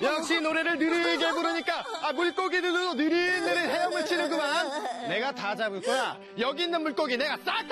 역시 노래를 느리게 부르니까 물고기들도 느릿느릿 헤엄을 치는구만. 내가 다 잡을 거야. 여기 있는 물고기 내가 싹 다